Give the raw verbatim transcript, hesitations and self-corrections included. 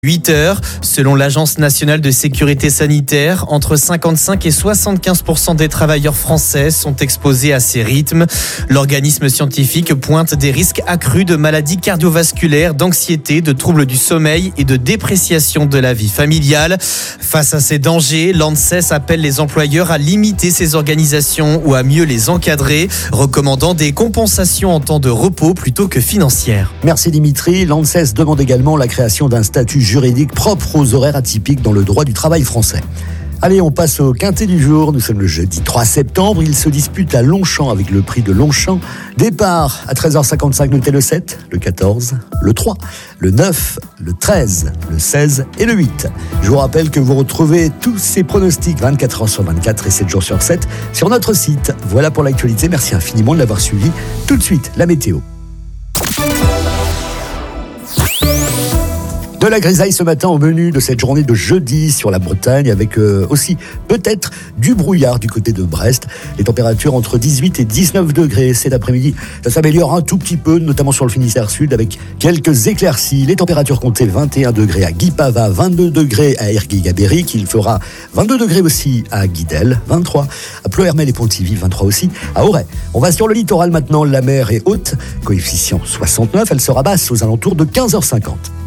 huit heures. Selon l'Agence nationale de sécurité sanitaire, entre cinquante-cinq et soixante-quinze pour cent des travailleurs français sont exposés à ces rythmes. L'organisme scientifique pointe des risques accrus de maladies cardiovasculaires, d'anxiété, de troubles du sommeil et de dépréciation de la vie familiale. Face à ces dangers, l'ANSES appelle les employeurs à limiter ces organisations ou à mieux les encadrer, recommandant des compensations en temps de repos plutôt que financières. Merci Dimitri. L'ANSES demande également la création d'un statut juridique propre aux horaires atypiques dans le droit du travail français. Allez, on passe au quintet du jour. Nous sommes le jeudi trois septembre. Il se dispute à Longchamp avec le prix de Longchamp. Départ à treize heures cinquante-cinq, notez le sept, le quatorze, le trois, le neuf, le treize, le seize et le huit. Je vous rappelle que vous retrouvez tous ces pronostics vingt-quatre heures sur vingt-quatre et sept jours sur sept sur notre site. Voilà pour l'actualité. Merci infiniment de l'avoir suivi. Tout de suite, la météo. De la grisaille ce matin au menu de cette journée de jeudi sur la Bretagne, avec euh, aussi peut-être du brouillard du côté de Brest. Les températures entre dix-huit et dix-neuf degrés cet après-midi. Ça s'améliore un tout petit peu, notamment sur le Finistère Sud, avec quelques éclaircies. Les températures comptaient vingt et un degrés à Guipava, vingt-deux degrés à Erguy-Gabéric. Il fera vingt-deux degrés aussi à Guidel, vingt-trois à Ploërmel et Pontivy, vingt-trois aussi à Auray. On va sur le littoral maintenant. La mer est haute, coefficient soixante-neuf. Elle sera basse aux alentours de quinze heures cinquante.